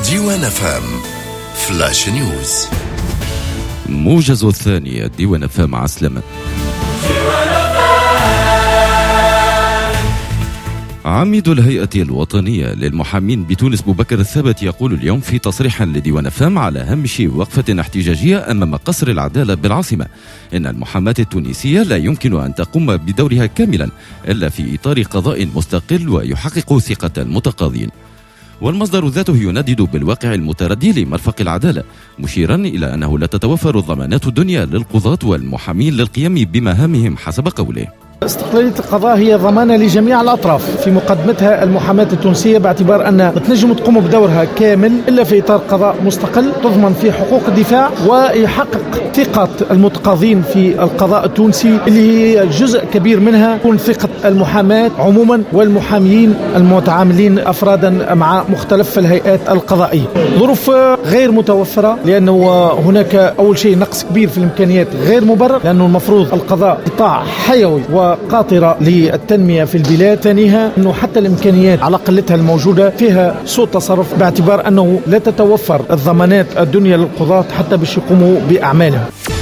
ديوان FM فلاش نيوز. موجز الثاني ديوان FM مع سلامة. عميد الهيئة الوطنية للمحامين بتونس بوبكر الثابت يقول اليوم في تصريح لديوان FM على هامش وقفة احتجاجية أمام قصر العدالة بالعاصمة إن المحاماة التونسية لا يمكن أن تقوم بدورها كاملا إلا في إطار قضاء مستقل ويحقق ثقة المتقاضين. والمصدر ذاته يندد بالواقع المتردي لمرفق العدالة، مشيرا إلى أنه لا تتوفر الضمانات الدنيا للقضاة والمحامين للقيام بمهامهم حسب قوله. استقلالية القضاء هي ضمانة لجميع الأطراف، في مقدمتها المحاماة التونسية، باعتبار أن تنجم تقوم بدورها كامل إلا في إطار قضاء مستقل تضمن فيه حقوق الدفاع ويحقق ثقة المتقاضين في القضاء التونسي، اللي هي جزء كبير منها تكون ثقة المحاماة عموما والمحامين المتعاملين أفرادا مع مختلف الهيئات القضائية. ظروف غير متوفرة، لأنه هناك أول شيء نقص كبير في الإمكانيات غير مبرر، لأنه المفروض القضاء قطاع حيوي وقاطرة للتنمية في البلاد. ثانيها أنه حتى الإمكانيات على قلتها الموجودة فيها سوء تصرف، باعتبار أنه لا تتوفر الضمانات الدنيا للقضاة حتى باش يقوموا بأعمالهم.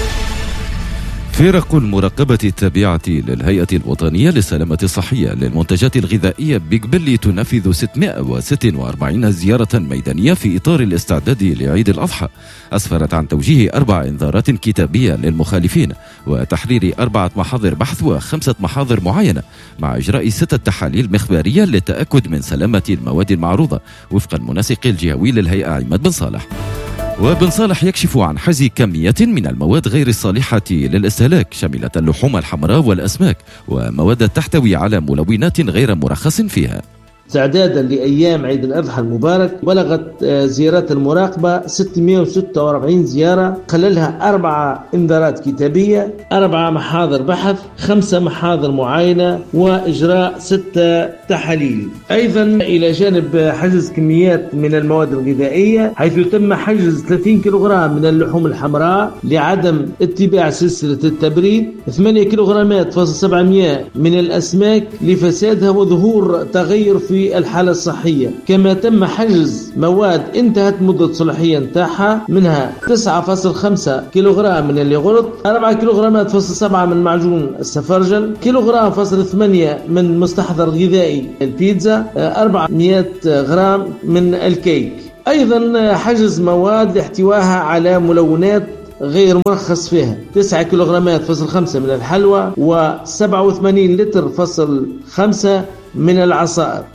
فرق المراقبة التابعة للهيئة الوطنية للسلامة الصحية للمنتجات الغذائية بقبل تنفذ 646 زيارة ميدانية في إطار الاستعداد لعيد الأضحى، أسفرت عن توجيه 4 إنذارات كتابية للمخالفين وتحرير 4 محاضر بحث و5 محاضر معاينة، مع إجراء 6 تحاليل مخبارية للتأكد من سلامة المواد المعروضة وفق المنسق الجهوي للهيئة عماد بن صالح. وبن صالح يكشف عن حجز كمية من المواد غير الصالحة للاستهلاك، شاملة اللحوم الحمراء والأسماك ومواد تحتوي على ملونات غير مرخص فيها. استعدادا لأيام عيد الأضحى المبارك، بلغت زيارات المراقبة 646 زيارة، خلالها 4 إنذارات كتابية، 4 محاضر بحث، 5 محاضر معاينة، وإجراء 6 تحاليل. أيضا إلى جانب حجز كميات من المواد الغذائية، حيث تم حجز 30 كيلوغرام من اللحوم الحمراء لعدم اتباع سلسلة التبريد، 8 كيلوغرامات فاصل 700 من الأسماك لفسادها وظهور تغير في الحالة الصحية. كما تم حجز مواد انتهت مدة صلاحية نتاعها، منها 9.5 كيلوغرام من اليogurt، 4 كيلوغرامات فاصل 7 من معجون السفرجل، كيلوغرام فاصل 8 من مستحضر غذائي البيتزا، 400 غرام من الكيك. أيضا حجز مواد احتواها على ملونات غير مرخص فيها، 9 كيلوغرامات فاصل 5 من الحلوى، و87 لتر فاصل 5 من العصائر.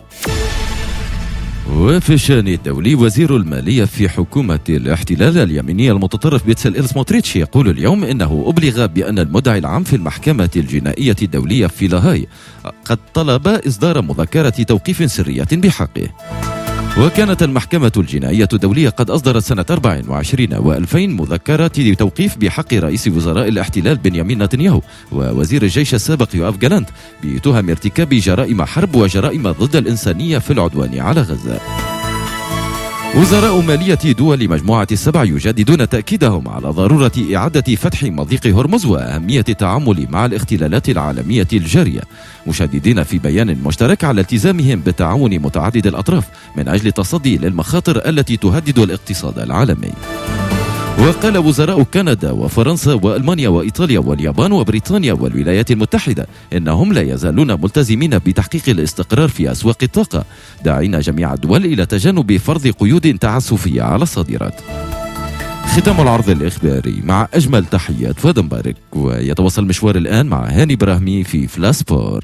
وفي الشأن الدولي، وزير المالية في حكومة الاحتلال اليمينية المتطرف بيتسل سموتريتش يقول اليوم إنه أبلغ بأن المدعي العام في المحكمة الجنائية الدولية في لاهاي قد طلب إصدار مذكرة توقيف سرية بحقه. وكانت المحكمة الجنائية الدولية قد أصدرت سنة 24 و2000 مذكرة توقيف بحق رئيس وزراء الاحتلال بنيامين نتنياهو ووزير الجيش السابق يوآف جالانت بتهم ارتكاب جرائم حرب وجرائم ضد الإنسانية في العدوان على غزة. وزراء مالية دول مجموعة ال7 يجددون تأكيدهم على ضرورة إعادة فتح مضيق هرمز وأهمية التعامل مع الاختلالات العالمية الجارية، مشددين في بيان مشترك على التزامهم بالتعاون متعدد الأطراف من أجل التصدي للمخاطر التي تهدد الاقتصاد العالمي. وقال وزراء كندا وفرنسا وألمانيا وإيطاليا واليابان وبريطانيا والولايات المتحدة إنهم لا يزالون ملتزمين بتحقيق الاستقرار في أسواق الطاقة، داعين جميع الدول إلى تجنب فرض قيود تعسفية على الصادرات. ختام العرض الإخباري مع أجمل تحيات فؤاد مبارك، ويتواصل المشوار الآن مع هاني براهمي في فلاسبور.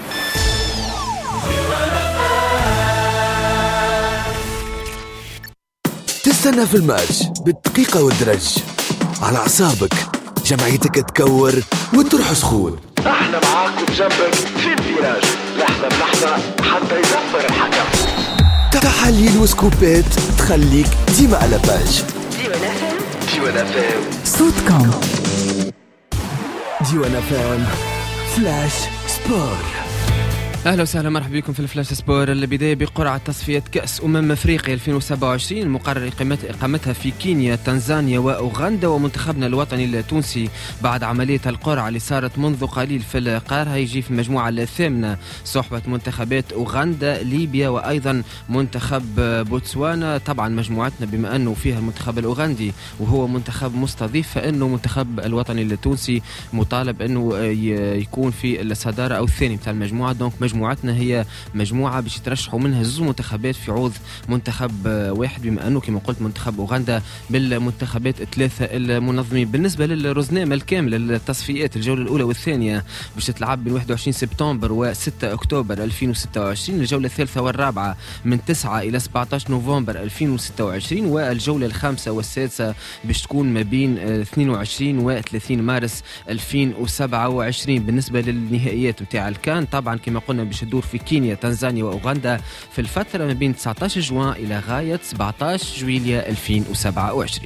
تستنى في الماتش بالدقيقة والدرج على أعصابك، جمعيتك تكور وتروح سخون. احنا معاكم جنبك في الفيراج، لحظة بلحظة حتى يدبر الحكم. تحاليل وسكوبات تخليك ديما على باج. ديوان FM صوتكم. ديوان FM فلاش سبور. أهلا وسهلا، مرحبا بكم في الفلاش سبور. البداية بقرعة تصفية كأس أفريقيا 2027 المقرر إقامتها في كينيا، تنزانيا وأوغندا. ومنتخبنا الوطني التونسي بعد عملية القرعة اللي صارت منذ قليل في القاهرة يجي في المجموعة الثامنة صحبة منتخبات أوغندا، ليبيا وأيضا منتخب بوتسوانا. طبعا مجموعتنا بما أنه فيها المنتخب الأوغندي وهو منتخب مستضيف، فإنه منتخب الوطني التونسي مطالب أنه يكون في الصدارة أو الثاني بتاع المجموعة. دونك مجموعتنا هي مجموعة باش يترشحوا منها زوج منتخبات في عوض منتخب واحد، بما أنه كما قلت منتخب أوغندا بالمنتخبات الثلاثة المنظمين. بالنسبة للرزنامة الكاملة للتصفيات الجولة الأولى والثانية باش تتلعب بين 21 سبتمبر و 6 أكتوبر 2026، الجولة الثالثة والرابعة من 9 إلى 17 نوفمبر 2026، والجولة الخامسة والسادسة باش تكون ما بين 22 و 30 مارس 2027. بالنسبة للنهائيات متاع الكان طبعا كما قلنا باش تدور في كينيا، تنزانيا وأوغندا في الفترة ما بين 19 جوان إلى غاية 17 جويلية 2027.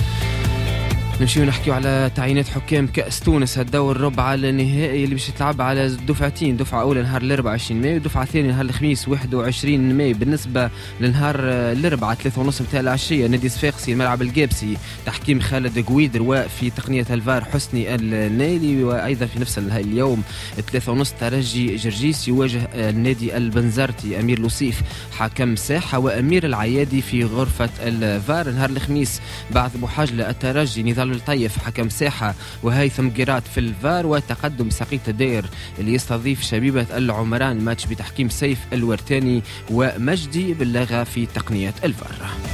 نمشيو نحكيو على تعيينات حكام كأس تونس، الدور الربع النهائي اللي باش يتلعب على دفعتين، دفعة أولى نهار الأربعاء 20 مايو ودفعة ثانية نهار الخميس 21 مايو. بالنسبة لنهار الأربعاء 3:30 متاع العشية نادي صفاقسي الملعب الجابسي، تحكيم خالد قويدر، وفي تقنية الفار حسني النايلي. وأيضا في نفس اليوم 3:30 ترجي جرجيس يواجه النادي البنزرتي أمير لوصيف حكم ساحة، وأمير العيادي في غرفة الفار. نهار الخميس بعد بوحاجلة الترجي نضال الطيف حكم ساحة، وهيثم قيرات في الفار، وتقدم سقيط الدير اللي يستضيف شبيبة العمران ماتش بتحكيم سيف الورتاني ومجدي بلاغة في تقنية الفار.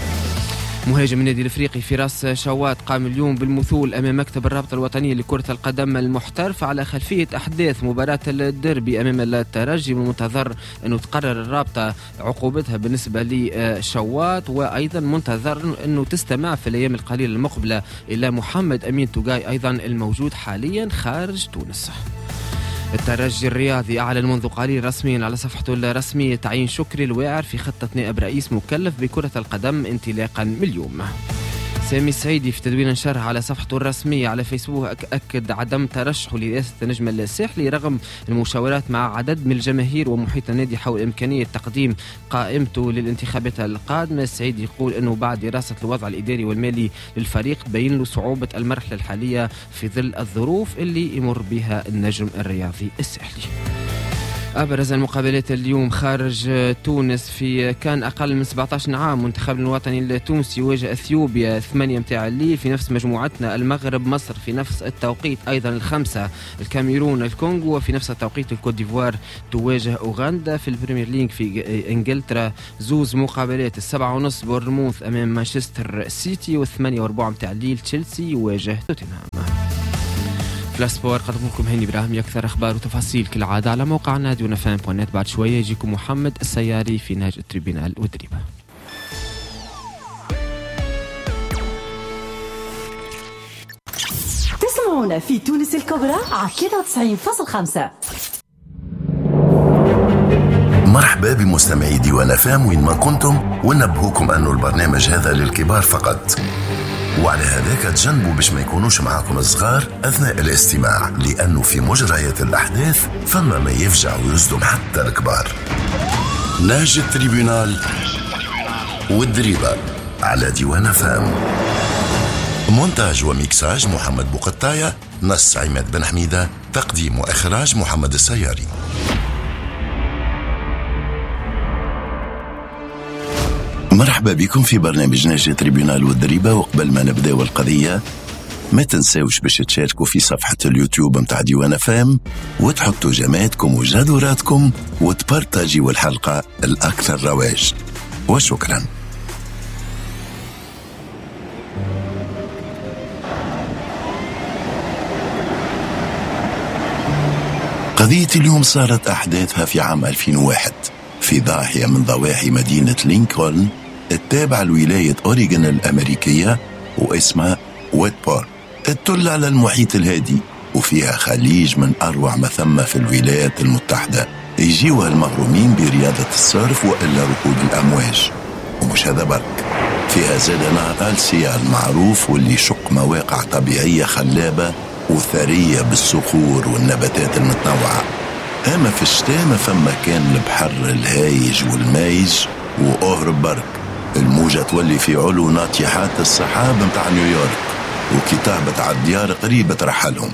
مهاجم النادي الافريقي فراس شوات قام اليوم بالمثول امام مكتب الرابطه الوطنيه لكره القدم المحترفه على خلفيه احداث مباراه الديربي امام الترجي. من المنتظر انه تقرر الرابطه عقوبتها بالنسبه لشوات، وايضا منتظر انه تستمع في الايام القليله المقبله الى محمد امين توغاي ايضا الموجود حاليا خارج تونس. الترجي الرياضي أعلن منذ قليل رسميا على صفحته الرسمية تعيين شكري الواعر في خطة نائب رئيس مكلف بكرة القدم انطلاقا من اليوم. سامي السعيدي في تدوين نشرها على صفحته الرسمية على فيسبوك أكد عدم ترشحه لرئاسة النجم الساحلي رغم المشاورات مع عدد من الجماهير ومحيط النادي حول إمكانية تقديم قائمته للانتخابات القادمة. السعيدي يقول أنه بعد دراسة الوضع الإداري والمالي للفريق تبين له صعوبة المرحلة الحالية في ظل الظروف اللي يمر بها النجم الرياضي الساحلي. أبرز المقابلات اليوم خارج تونس في كان أقل من 17 عام، منتخب الوطني التونسي يواجه أثيوبيا 8 متاع الليل. في نفس مجموعتنا المغرب مصر في نفس التوقيت أيضا الخمسة، الكاميرون الكونغو، وفي نفس التوقيت الكوت ديفوار تواجه أوغندا. في البريمير ليج في إنجلترا زوز مقابلات 7:30 بورنموث أمام مانشستر سيتي، و8:04 متاع الليل تشيلسي يواجه توتنهام. فلاش سبور قدم لكم هاني إبراهيم. أكثر أخبار وتفاصيل كالعادة على موقعنا ديونفام.net. بعد شوية يجيكم محمد السياري في نهج التريبينال ودريبة. تسمعونا في تونس الكبرى على 93.5. مرحبا بمستمعي ديوان فام وين ما كنتم، وننبهوكم أنه البرنامج هذا للكبار فقط، وعلى هذاك تجنبوا باش ما يكونوش معاكم الصغار أثناء الاستماع، لأنه في مجريات الأحداث فما ما يفجع ويصدم حتى الكبار. نهج التريبيونال والدريبة على ديوان فام. مونتاج وميكساج محمد بوقطاية، نص عماد بن حميدة، تقديم وإخراج محمد السياري. مرحبا بكم في برنامج نهج تريبيونال والدريبة. وقبل ما نبدأ القضية ما تنساوش باش تشاركوا في صفحة اليوتيوب متاع ديوان فام وتحطوا جماعتكم وجدوراتكم وتبارتاجيوا الحلقة الأكثر رواج، وشكرا. قضية اليوم صارت أحداثها في عام 2001 في ضاحية من ضواحي مدينة لينكولن التابعة لولاية أوريغون الأمريكية واسمها ويتبورت، تطل على المحيط الهادي وفيها خليج من أروع ما ثم في الولايات المتحدة. يجيوها المغرومين برياضة السيرف وإلا ركوب الأمواج. ومش هذا برك، فيها زاد نهر ألسيا المعروف واللي شق مواقع طبيعية خلابة وثرية بالصخور والنباتات المتنوعة. أما في الشتاء ما فما كان البحر الهايج والمايج وأهرب برك، الموجة تولي في علو ناطحات السحاب متاع نيويورك، وكي تهبط على الديار قريبة ترحلهم.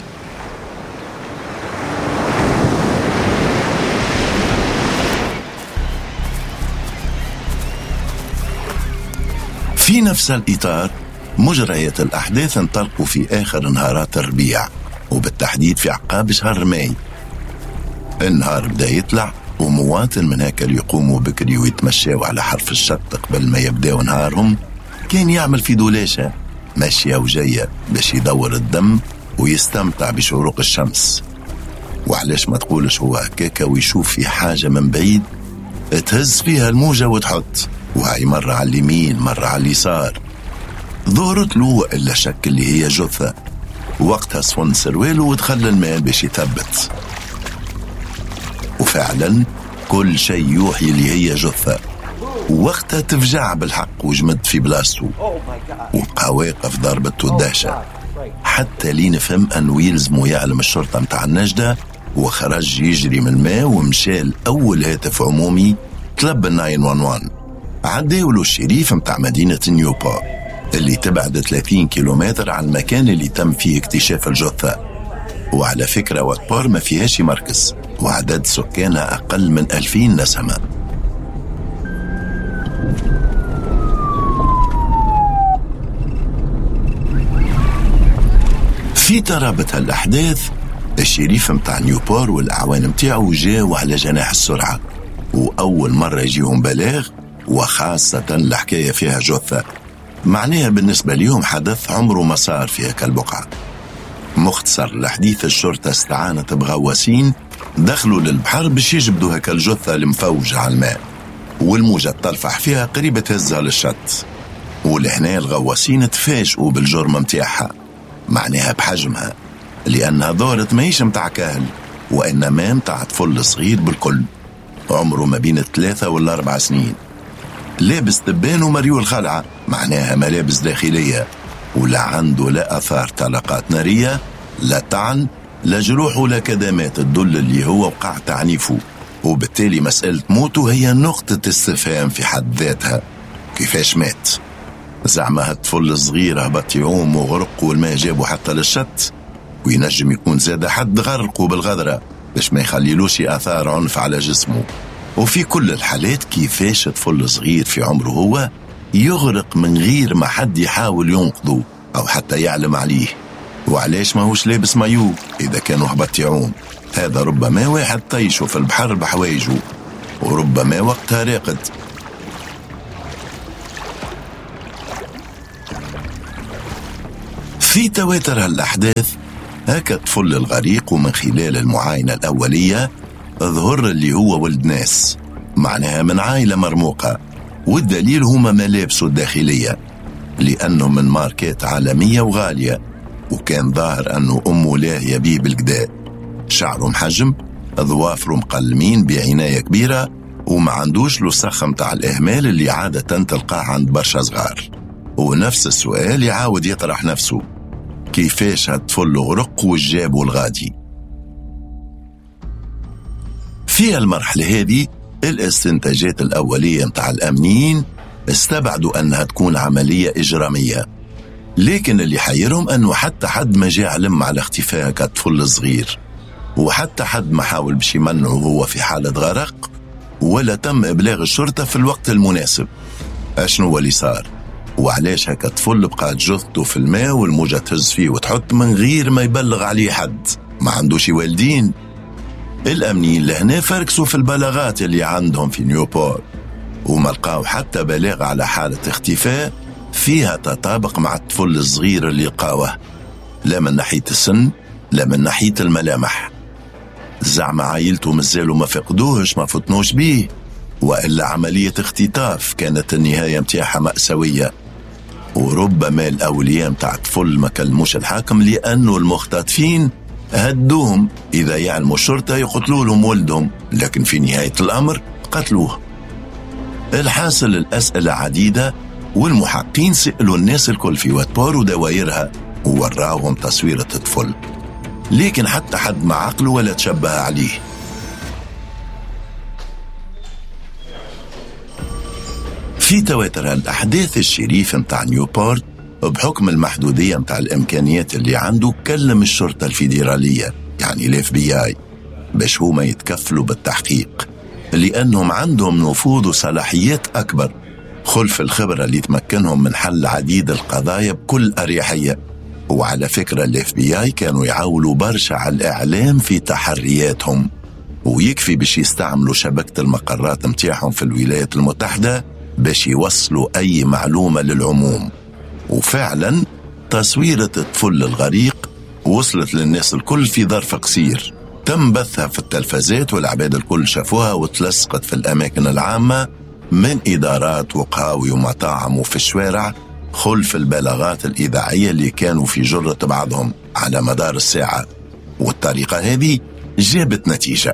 في نفس الإطار مجريات الأحداث انطلقوا في آخر نهارات الربيع، وبالتحديد في عقاب شهر ماي. النهار بدا يطلع، ومواطن من هكا اللي يقوموا بكري ويتمشاوا على حرف الشط قبل ما يبداوا نهارهم كان يعمل في دولاشة ماشية وجاية باش يدور الدم ويستمتع بشروق الشمس. وعلاش ما تقولش هو هكاكا ويشوف في حاجة من بعيد تهز فيها الموجة وتحط، وهاي مرة على اليمين مرة على اليسار. ظهرت له إلا شك اللي هي جثة، وقتها صفن سرواله ودخل الماء باش يثبت، وفعلا كل شيء يوحي اللي هي جثة. وقتها تفجع بالحق وجمد في بلاصته، وبقى واقف ضربته الدهشة حتى لين فهم أنه يلزمه يعلم الشرطة متاع النجدة، وخرج يجري من الماء ومشى لأول هاتف عمومي طلب 911. عداوله الشريف متاع مدينة نيوبورت اللي تبعد 30 كيلومتر عن المكان اللي تم فيه اكتشاف الجثة. وعلى فكرة واتبور ما فيهاش مركز، وعدد سكانها أقل من 2000 نسمة. في ترابط هالأحداث الشريف متاع نيوبورت والأعوان متاعه جاوا على جناح السرعة، وأول مرة يجيهم بلاغ، وخاصة الحكاية فيها جثة، معناها بالنسبة ليهم حدث عمره ما صار فيها كالبقعة. مختصر الحديث، الشرطة استعانت بغواصين دخلوا للبحر باش يجبدوا هكا الجثة المفوجة على الماء، والموجة تطلفح فيها قريبة تهزها للشط. ولهنا الغواصين تفاجئوا بالجرم متاعها، معناها بحجمها، لأنها دورت ماهيش متاع كاهل، وإنما متاع طفل صغير بالكل عمره ما بين 3 ولا 4 سنين، لابس تبان ومريول خلعة، معناها ملابس داخلية، ولا عنده لا أثار طلقات نارية، لا طعن، لا جروح ولا كدمات تدل اللي هو وقع تعنيفه. وبالتالي مسألة موته هي نقطة استفهام في حد ذاتها. كيفاش مات؟ زعما هالطفل الصغير هبط يعوم وغرق والماء جابه حتى للشط، وينجم يكون زاد حد غرقه بالغدرة باش ما يخليلوش آثار عنف على جسمه. وفي كل الحالات كيفاش طفل صغير في عمره هو يغرق من غير ما حد يحاول ينقذه أو حتى يعلم عليه؟ وعلاش ما هوش لابس مايو إذا كانوا هبط يعوم؟ هذا ربما واحد طيشه في البحر بحوايجه، وربما وقتها راقد. في تواتر هالأحداث هكا طفل الغريق، ومن خلال المعاينة الأولية ظهر اللي هو ولد ناس، معناها من عائلة مرموقة، والدليل هما ملابسه الداخلية لأنه من ماركات عالمية وغالية، وكان ظاهر أنه أمه لاهية بيه بالقداء. شعره محجم، ظوافره مقلمين بعناية كبيرة، وما عندوش له صخ متاع الإهمال اللي عادة تلقاه عند برشا صغار. ونفس السؤال يعاود يطرح نفسه، كيفاش هالطفل غرق والجاب الغادي؟ في المرحلة هذه الاستنتاجات الأولية متاع الأمنيين استبعدوا أنها تكون عملية إجرامية، لكن اللي حيرهم أنه حتى حد ما جاء علم على اختفاء كطفل صغير، وحتى حد ما حاول باش يمنعه وهو في حالة غرق، ولا تم إبلاغ الشرطة في الوقت المناسب. أشنو اللي صار؟ وعلاش هكا طفل بقات جثته في الماء والموجة تهز فيه وتحط من غير ما يبلغ عليه حد؟ ما عندوش والدين؟ الأمنيين لهنا فركسوا في البلاغات اللي عندهم في نيوبورت، وما لقاو حتى بلاغ على حالة اختفاء فيها تطابق مع الطفل الصغير اللي لقاوه، لا من ناحية السن لا من ناحية الملامح. زعما عائلته مازالوا ما فقدوهش، ما فتنوش بيه، وإلا عملية اختطاف كانت النهاية متاعها مأساوية. وربما الأولياء متاع الطفل ما كلموش الحاكم لأنه المختطفين هدوهم، إذا يعلموا الشرطة يقتلوا لهم ولدهم، لكن في نهاية الأمر قتلوه. الحاصل الأسئلة عديدة، والمحققين سألوا الناس الكل في واتبور ودوائرها ووراوهم تصويرة الطفل، لكن حتى حد ما عقله ولا تشبه عليه. في تواتر هالأحداث الشريف متاع نيوبورت بحكم المحدودية متاع الإمكانيات اللي عنده كلم الشرطة الفيدرالية يعني الاف بي اي باش هما يتكفلوا بالتحقيق، لأنهم عندهم نفوذ وصلاحيات أكبر خلف الخبرة اللي تمكنهم من حل عديد القضايا بكل أريحية. وعلى فكرة الاف بي اي كانوا يعولوا برشا على الإعلام في تحرياتهم، ويكفي باش يستعملوا شبكة المقرات متاعهم في الولايات المتحدة باش يوصلوا أي معلومة للعموم. وفعلا تصويرة طفل الغريق وصلت للناس الكل في ظرف قصير، تم بثها في التلفزات والعباد الكل شافوها وتلصقت في الأماكن العامة من إدارات وقهاوي ومطاعم وفي الشوارع خلف البلاغات الإذاعية اللي كانوا في جرة بعضهم على مدار الساعة. والطريقة هذه جابت نتيجة.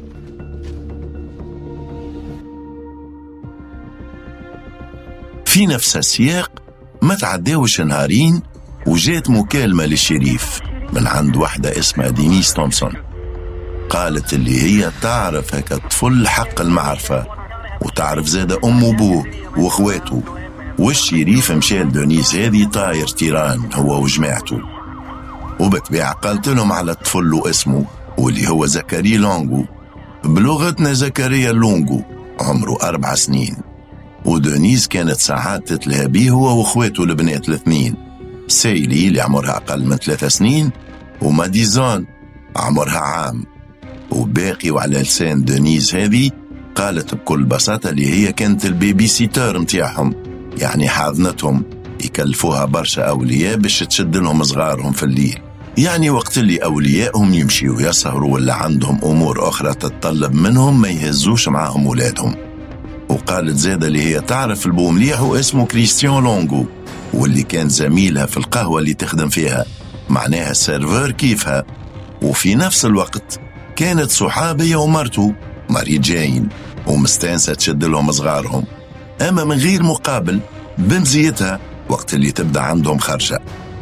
في نفس السياق ما تعداوش نهارين وجات مكالمة للشريف من عند واحدة اسمها دينيس تومسون، قالت اللي هي تعرف هكا طفل حق المعرفة وتعرف زادة أم وبوه وأخواته. والشريف مشى لدونيس هذه طاير تيران هو وجماعته، وبتبيع قالت لهم على الطفل واسمه واللي هو زكريا لونغو، بلغتنا زكريا لونغو، عمره 4 سنين. ودونيس كانت ساعات تتلهى بيه هو واخواته البنات الاثنين، سيلي اللي عمرها أقل من 3 سنين وماديزون عمرها عام. وباقي وعلى لسان دونيس هذه قالت بكل بساطة اللي هي كانت البيبي سيتر متاعهم، يعني حاضنتهم، يكلفوها برشا أولياء باش تشد لهم صغارهم في الليل، يعني وقت اللي أوليائهم يمشيوا يسهروا ولا عندهم أمور أخرى تتطلب منهم ما يهزوش معاهم ولادهم. وقالت زادة اللي هي تعرف البو مليح واسمه كريستيان لونغو، واللي كان زميلها في القهوة اللي تخدم فيها، معناها السيرفر كيفها. وفي نفس الوقت كانت صحابية ومرته ماري جاين ومستانسة تشد لهم صغارهم، أما من غير مقابل بمزيتها وقت اللي تبدأ عندهم خرجة.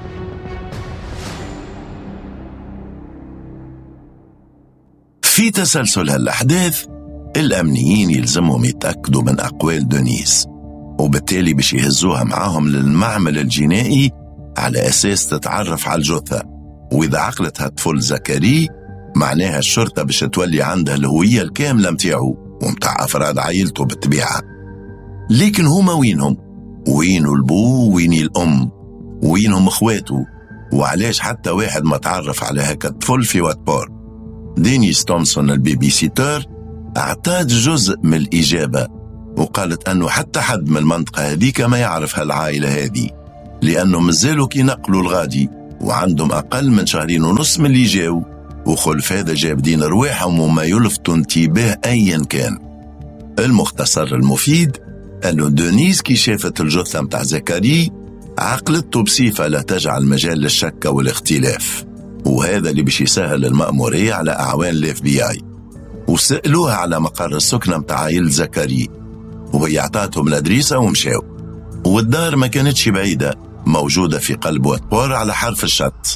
في تسلسل هالأحداث الأمنيين يلزمهم يتأكدوا من أقوال دونيس، وبالتالي باش يهزوها معاهم للمعمل الجنائي على أساس تتعرف على الجثة، وإذا عقلتها طفل زكري معناها الشرطة باش تولي عندها الهوية الكاملة متاعه ومتاع أفراد عائلته بالطبيعة. لكن هما وينهم؟ وينو البو؟ وين الأم؟ وينهم أخواته؟ وعلاش حتى واحد ما تعرف على هكا الطفل في واتبور؟ دينيس تومسون البيبي سيتر اعطت جزء من الإجابة، وقالت أنه حتى حد من المنطقة هذيك ما يعرف هالعائلة هذه، لأنه مازالوا كي نقلوا الغادي وعندهم أقل من 2.5 شهر من اللي جاو، وخلف هذا جابدين رواحهم وما يلفتوا انتباه أيا كان. المختصر المفيد أنه دونيس كي شافت الجثة متاع زكري عقلته بصفة لا تجعل مجال للشك والاختلاف، وهذا اللي باش يسهل المأمورية على أعوان الاف بي اي. وسألوها على مقر السكنة متاع عائلة زكري، وهي عطاتهم الأدريسة ومشاو. والدار ما كانتش بعيدة، موجودة في قلب واتبور على حرف الشط.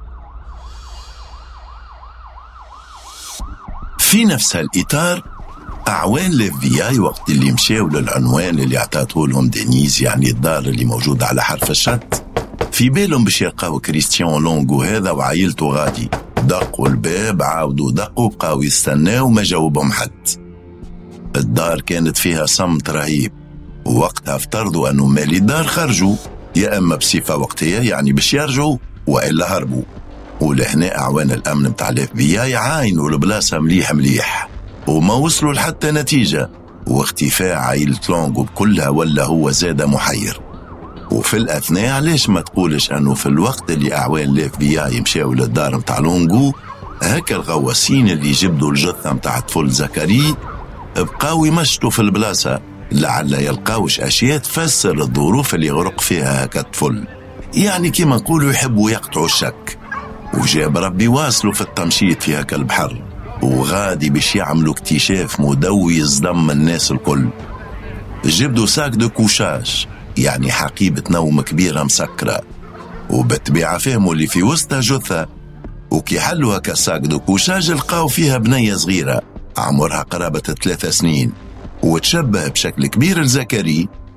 في نفس الإطار أعوان الاف بي اي وقت اللي مشاو للعنوان اللي عطاته لهم دينيز، يعني الدار اللي موجودة على حرف الشط، في بالهم باش يلقاو كريستيان لونغو هذا وعائلته غادي. دقوا الباب، عاودوا دقوا، بقاو يستناو وما جاوبهم حد. الدار كانت فيها صمت رهيب، ووقتها افترضوا أنه مالي الدار خرجوا، يا أما بصفة وقتية يعني باش يرجعوا وإلا هربوا. ولهنا أعوان الأمن متاع الاف بي اي عاينوا البلاصة مليح مليح وما وصلوا لحتى نتيجة، واختفاء عائلة لونغو بكلها ولا هو زاد محير. وفي الأثناء علاش ما تقولش أنه في الوقت اللي أعوان الاف بي اي مشاو للدار متاع لونغو، هكا الغواصين اللي جبدوا الجثة متاع طفل زكري بقاو يمشطوا في البلاصة لعل يلقاوش أشياء تفسر الظروف اللي غرق فيها هكا الطفل، يعني كما نقولوا يحبوا يقطعوا الشك. وجاب ربي واصلوا في التمشيط في هكا البحر، وغادي باش يعملوا اكتشاف مدوي يصدم الناس الكل. جبدوا ساك دو كوشاج، يعني حقيبة نوم كبيرة مسكرة، وبالطبيعة فهموا اللي في وسطها جثة. وكي حلوا هكا ساك دو كوشاج لقاو فيها بنية صغيرة عمرها قرابة 3 سنين، وتشبه بشكل كبير لزكري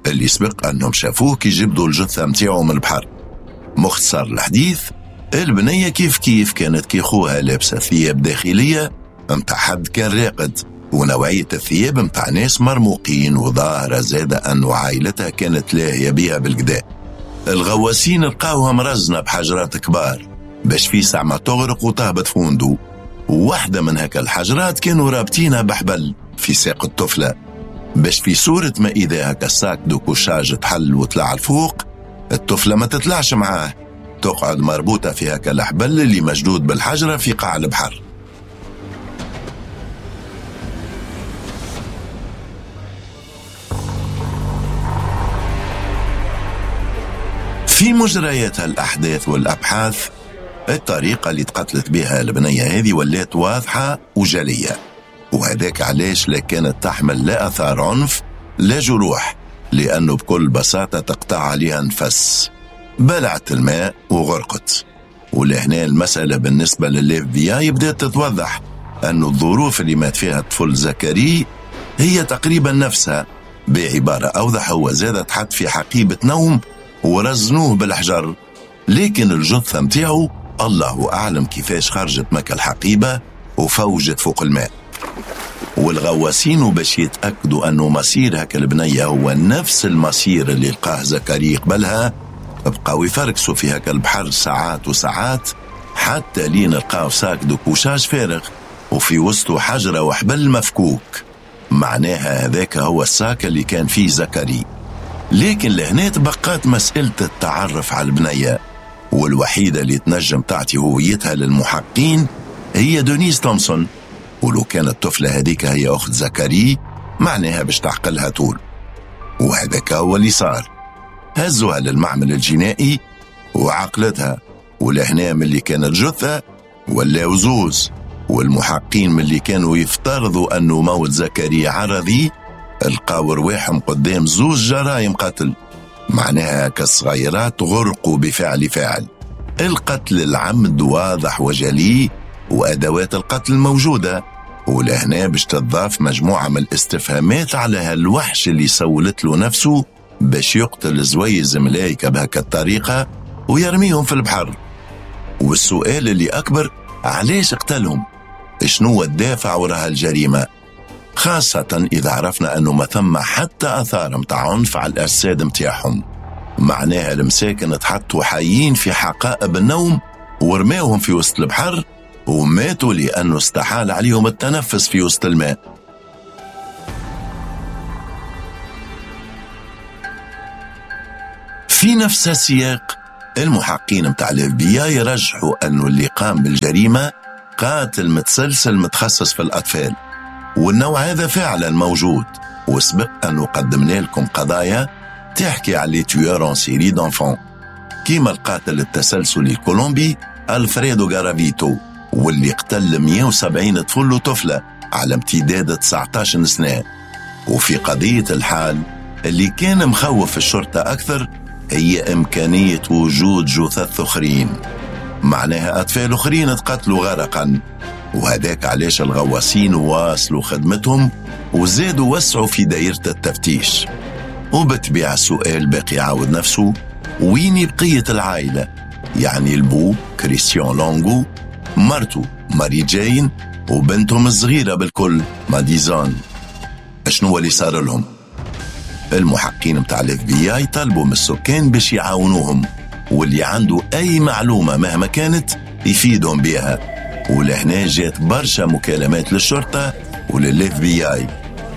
اللي سبق أنهم شافوه كي جبدوا الجثة متاعه من البحر. مختصر الحديث، البنية كيف كانت كي خوها لابسة ثياب داخلية متاع حد كان راقد، ونوعية الثياب متاع ناس مرموقين، وظاهرة زادة أنه عائلتها كانت لاهية بها بالقداء. الغواسين لقاوها مرزنة بحجرات كبار باش في ساعة ما تغرق وتهبط فوندو، وواحدة من هكا الحجرات كانوا رابطينها بحبل في ساق الطفلة باش في صورة ما إذا هكا الساك دو كوشاج تحل وطلع الفوق، الطفلة ما تطلعش معاه، تقعد مربوطة في هكا الحبل اللي مجدود بالحجرة في قاع البحر. في مجريات الأحداث والأبحاث، الطريقة اللي تقتلت بها البنية هذه ولات واضحة وجلية، وهذاك علاش لا كانت تحمل لا أثار عنف لا جروح، لأنه بكل بساطة تقطع عليها نفس، بلعت الماء وغرقت. ولهنا المسألة بالنسبة للاف بي اي بدأت تتوضح أن الظروف اللي مات فيها الطفل زكريا هي تقريبا نفسها. بعبارة أوضح، هو زاد تحط في حقيبة نوم ورزنوه بالحجر، لكن الجثة متاعه الله أعلم كيفاش خرجت مكة الحقيبة وفوجت فوق الماء. والغواسين باش يتأكدوا أنه مصير هكا البنية هو نفس المصير اللي لقاه زكريا قبلها، بقاو يفركسوا في هكا البحر ساعات وساعات حتى لين لقاو ساك دو كوشاج فارغ وفي وسطه حجرة وحبل مفكوك، معناها هذاك هو الساك اللي كان فيه زكريا. لكن لهنا تبقات مسألة التعرف على البنية، والوحيدة اللي تنجم تعطي هويتها للمحققين هي دونيس تومسون، ولو كانت الطفلة هذيك هي أخت زكريا معناها باش تعقلها طول. وهذاك هو اللي صار، هزوها للمعمل الجنائي وعقلتها، ولهنا من اللي كانت جثة ولا زوز، والمحققين من اللي كانوا يفترضوا أنه موت زكريا عرضي لقاو رواحهم قدام زوز جرائم قتل، معناها كالصغيرات غرقوا بفعل فاعل. القتل العمد واضح وجلي وأدوات القتل موجودة، ولهنا باش تضاف مجموعة من الاستفهامات على هالوحش اللي سولت له نفسه باش يقتل زويز ملايكة بهكا الطريقة ويرميهم في البحر. والسؤال اللي أكبر، علاش قتلهم؟ شنو الدافع وراء الجريمة؟ خاصة إذا عرفنا أنه ما ثم حتى أثار متاع عنف على الأجساد متاعهم، معناها المساكن تحطوا حيين في حقائب النوم ورماوهم في وسط البحر وماتوا لأنه استحال عليهم التنفس في وسط الماء. في نفس السياق، المحققين متاع الاف بي اي يرجحوا أنه اللي قام بالجريمة قاتل متسلسل متخصص في الأطفال، والنوع هذا فعلا موجود، وسبق أنه قدمنا لكم قضايا تحكي على لي تويور ان سيري دانفون، كيما القاتل التسلسلي الكولومبي ألفريدو غارافيتو، واللي قتل 170 طفل وطفلة على امتداد 19 سنة. وفي قضية الحال اللي كان مخوف الشرطة أكثر هي إمكانية وجود جثث أخرين، معناها أطفال أخرين تقتلوا غرقا، وهذاك علاش الغواسين واصلوا خدمتهم وزادوا وسعوا في دائرة التفتيش. وبتبيع السؤال باقي يعاود نفسه، وين بقية العائلة؟ يعني البو كريستيان لونغو، مرته ماري جين، وبنتهم الصغيرة بالكل ماديزون، شنو اللي صار لهم؟ المحققين متاع الاف بي اي طلبوا من السكان باش يعاونوهم، واللي عنده أي معلومة مهما كانت يفيدهم بها. ولهنا جات برشا مكالمات للشرطة وللاف بي اي،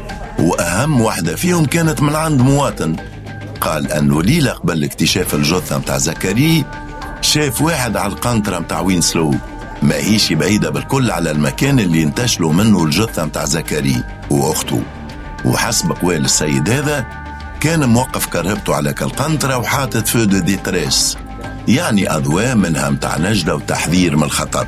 وأهم واحدة فيهم كانت من عند مواطن قال أنه ليلة قبل اكتشاف الجثة متاع زكريا شاف واحد على القنطرة متاع وينسلو، ما هيش بعيدة بالكل على المكان اللي انتشلوا منه الجثة متاع زكريا وأخته. وحسب قوال السيد هذا كان موقف كرهبته على كالقنطرة وحاطط فو دو ديتريس، يعني أضواء منها متاع نجدة وتحذير من الخطر.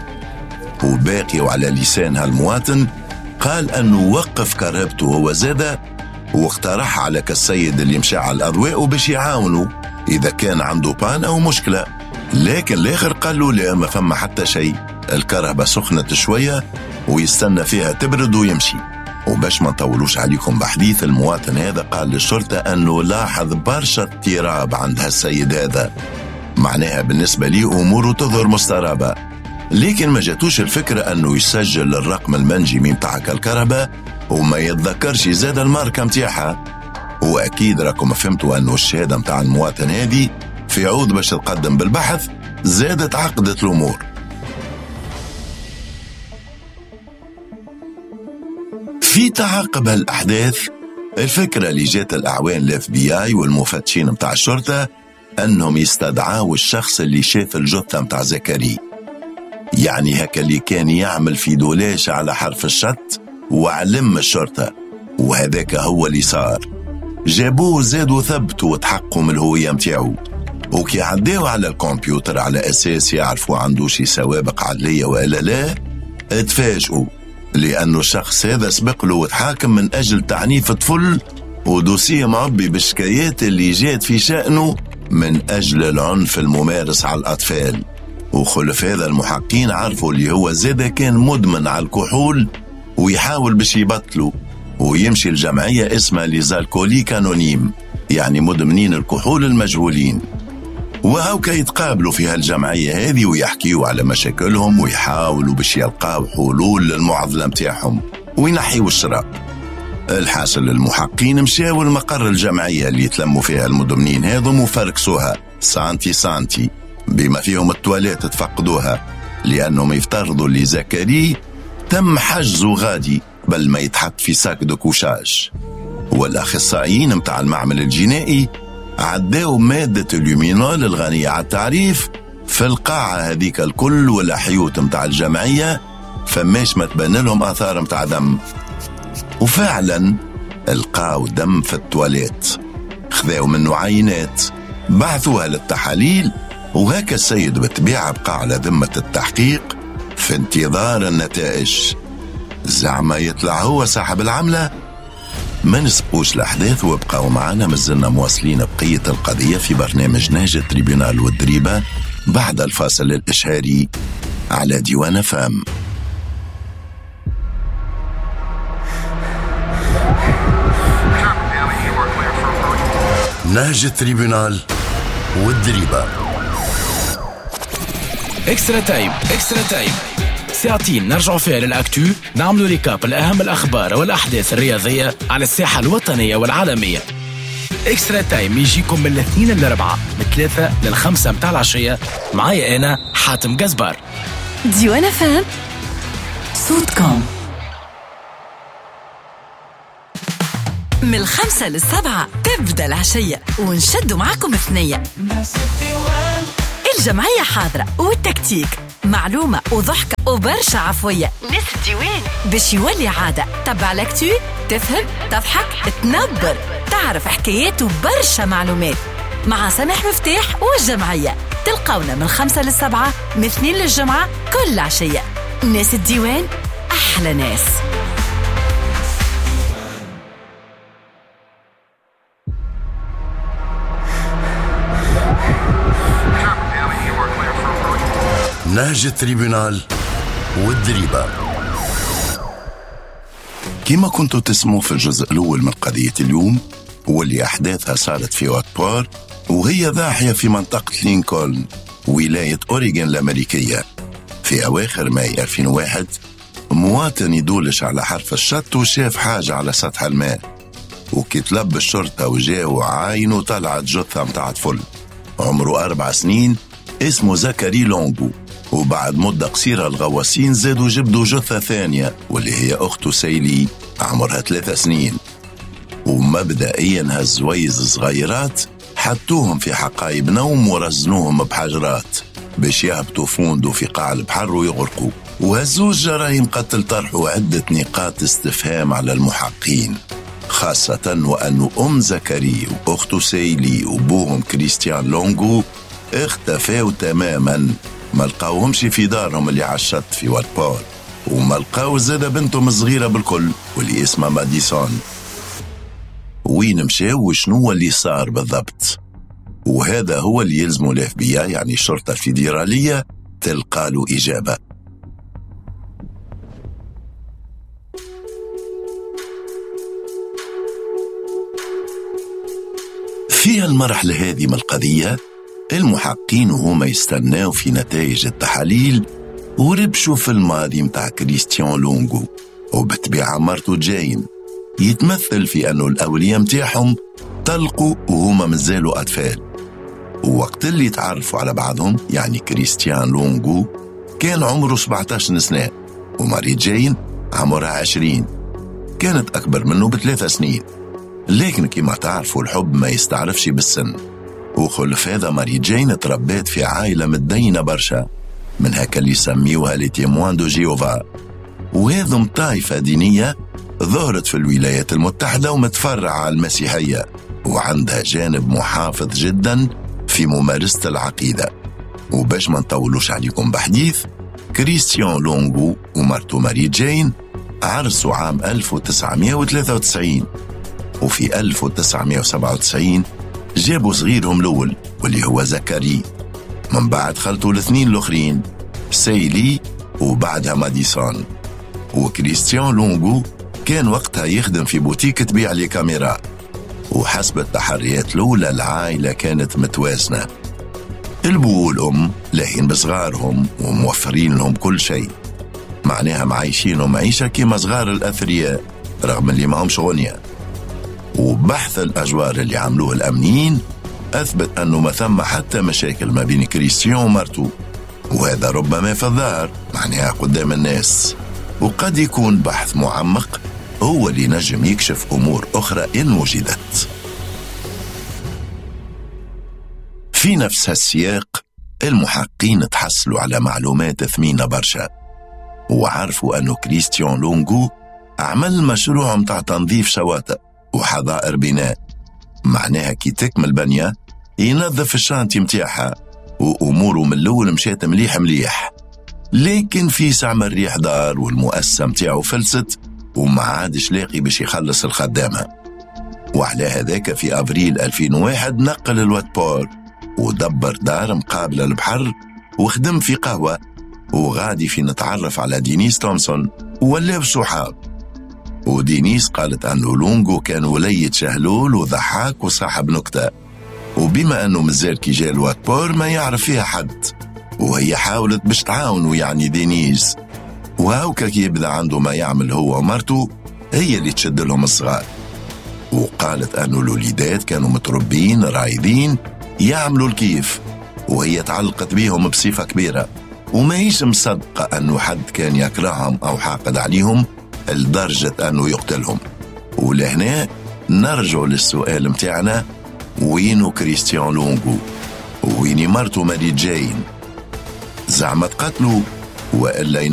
وباقي وعلى لسان هالمواطن قال أنه وقف كرهبته هو زادة واقترح على كالسيد اللي مشى على الأضواء وباش يعاونوا إذا كان عنده بان أو مشكلة، لكن الآخر قال له لا، ما فما حتى شيء، الكرهبة سخنت شوية ويستنى فيها تبرد ويمشي. وباش ما نطولوش عليكم بحديث، المواطن هذا قال للشرطة أنه لاحظ برشا اضطراب عند هالسيد هذا، معناها بالنسبة لي أموره تظهر مسترابة، لكن ما جاتوش الفكرة أنه يسجل الرقم المنجمي متاع الكهرباء وما يتذكرش زاد الماركة متاعها. وأكيد راكم فهمتوا أنه الشهادة متاع المواطن هذه في عوض باش تقدم بالبحث زادت عقدت الأمور. في تعاقب هالأحداث، الفكرة اللي جات الأعوان الFBI والمفتشين متاع الشرطة أنهم يستدعاوا الشخص اللي شاف الجثة متاع زكريا، يعني هكا اللي كان يعمل في دولاش على حرف الشط وعلم الشرطة، وهذاك هو اللي صار. جابوه زادوا ثبتوا وتحققوا من الهوية متاعو، وكي عداوا على الكمبيوتر على أساس يعرفوا عنده شي سوابق عدلية ولا لا، اتفاجئوا لأنه الشخص هذا سبق له وتحاكم من أجل تعنيف طفل، ودوسيه معبي بالشكايات اللي جات في شأنه من أجل العنف الممارس على الأطفال. وخلف هذا المحققين عرفوا اللي هو زاده كان مدمن على الكحول ويحاول باش يبطله، ويمشي الجمعية اسمها ليزالكوليك أنونيم، يعني مدمنين الكحول المجهولين. وهوكا يتقابلوا في هالجمعية هذه ويحكيوا على مشاكلهم ويحاولوا باش يلقاو حلول للمعضلة متاعهم وينحيوا الشراء. الحاصل المحققين مشاو المقر الجمعية اللي يتلموا فيها المدمنين هذم وفركسوها سانتي سانتي، بما فيهم التواليت تفقدوها، لأنهم يفترضوا اللي زكريا تم حجزه غادي بل ما يتحط في ساك دو كوشاج. والأخصائيين متاع المعمل الجنائي عداوا مادة اليومينول الغنية على التعريف في القاعة هذيك الكل والحيوت متاع الجمعية، فماش ما تبان لهم آثار متاع دم. وفعلا القاو دم في التواليت، خذاو منه عينات بعثوها للتحاليل، وهكا السيد بالطبيعة بقى على ذمة التحقيق في انتظار النتائج. زعما يطلع هو صاحب العملة؟ ما نسبقوش الأحداث وابقوا معنا، مازلنا مواصلين بقية القضية في برنامج ناجي تريبيونال والدريبة بعد الفاصل الإشهاري على ديوان فام. ناجي تريبيونال والدريبة. اكسترا تايم اكسترا تايم، ساعتين نرجعوا فيها للأكتو، نعملوا ريكاب الأهم الأخبار والأحداث الرياضية على الساحة الوطنية والعالمية. اكسترا تايم يجيكم من الاثنين للأربعة، من 3 ل5 متاع العشية، معايا أنا حاتم قزبار. ديوان فام صوتكم من 5 ل7 تبدأ العشية ونشدوا معاكم 2. الجمعية حاضرة والتكتيك، معلومة وضحكة وبرشا عفوية، ناس الديوان باش يولي عادة. تبع لكتو تفهم تضحك تنبر، تعرف حكايات وبرشا معلومات مع سماح مفتاح والجمعية. تلقونا من 5 ل7 من 2 للجمعة كل عشية. ناس الديوان أحلى ناس. ناجي تريبيونال والدريبة. كما كنتوا تسمعوا في الجزء الأول من قضية اليوم، واللي أحداثها صارت في واتبار، وهي ضاحية في منطقة لينكولن ولاية أوريغون الأمريكية. في أواخر ماي 2001 مواطن يدولش على حرف الشط وشاف حاجة على سطح الماء، وكي طلب الشرطة وجاو عاينوا طلعت جثة متاع طفل عمره 4 سنين اسمه زكريا لونغو. وبعد مدة قصيرة الغواصين زادوا جبدوا جثة ثانية واللي هي أخته سيلي عمرها 3 سنين. ومبدئيا هالزويز صغيرات حطوهم في حقائب نوم ورزنوهم بحجرات باش يهبطوا فوندو في قاع البحر ويغرقوا. وهالزوج جرايم قتل طرحوا عدة نقاط استفهام على المحققين، خاصة وأن زكريا وأخته سيلي وبوهم كريستيان لونغو اختفاوا تماما، ما لقاوهمش في دارهم اللي على الشط في واتبار، وما لقاو زاد بنتهم الصغيرة بالكل واللي اسمها ماديسون. وين مشاو وشنو اللي صار بالضبط؟ وهذا هو اللي يلزموا الFBI يعني الشرطة الفيدرالية تلقى له إجابة. في المرحلة هذه من القضية المحققين وهما يستناو في نتائج التحاليل وربشوا في الماضي متاع كريستيان لونغو وبالطبيعة مرته جين يتمثل في أنه الأولياء متاعهم طلقوا وهما مازالوا أطفال. ووقت اللي تعرفوا على بعضهم يعني كريستيان لونغو كان عمره 17 سنة وماري جين عمرها 20 كانت أكبر منه ب3 سنين. لكن كما تعرفوا الحب ما يستعرفش بالسن، وخلف هذا ماري جين تربيت في عائلة متدينة برشا من هكا اللي يسميوها لي تيموان دو جيوفا، وهذم طائفة دينية ظهرت في الولايات المتحدة ومتفرعة على المسيحية وعندها جانب محافظ جدا في ممارسة العقيدة. وباش ما نطولوش عليكم بحديث، كريستيان لونغو ومرته ماري جين عرسوا عام 1993 وفي 1997 جابوا صغيرهم الأول واللي هو زكري. من بعد خلطوا الاثنين الأخرين سيلي وبعدها ماديسون. وكريستيان لونغو كان وقتها يخدم في بوتيك تبيع لي كاميرا، وحسب التحريات الأولى العائلة كانت متوازنة، البو والأم لاهين بصغارهم وموفرين لهم كل شيء، معناها معيشينهم معيشة كما صغار الأثرياء رغم اللي معهمش غنية. وبحث الأجوار اللي عملوه الأمنيين أثبت أنه ما ثم حتى مشاكل ما بين كريستيان ومرته، وهذا ربما في الظاهر معناها قدام الناس، وقد يكون بحث معمق هو اللي نجم يكشف أمور أخرى إن وجدت. في نفس السياق المحققين تحصلوا على معلومات ثمينة برشا، وعرفوا أنه كريستيان لونغو عمل مشروع متاع تنظيف شواطئ وحظائر بناء، معناها كي تكمل بنية ينظف الشانتي متاعها وأموره من الأول مشات مليح، لكن في سعم الريح دار والمؤسسة متاعه فلست وما عادش لاقي باش يخلص الخدامة. وعلى هذاك في أبريل 2001 نقل الواتبور ودبر دار مقابلة البحر وخدم في قهوة وغادي في نتعرف على دينيس تومسون ولا بصحاب. ودينيس قالت أنه لونغو كان وليد شهلول وضحاك وصاحب نكتة، وبما أنه مازال كي جاء الواتبور ما يعرف فيها حد، وهي حاولت باش تعاونه يعني دينيس، وهاوكا كي يبدأ عنده ما يعمل هو ومرته هي اللي تشد لهم الصغار. وقالت أنه الوليدات كانوا متربين رايدين يعملوا الكيف، وهي تعلقت بيهم بصفة كبيرة وما هيش مصدقة أنه حد كان يكرههم أو حاقد عليهم لدرجة أنه يقتلهم. ولهنا نرجع للسؤال متاعنا، وينو كريستيان لونغو ويني مرته ماري جين؟ زعما تقتلوا وإلا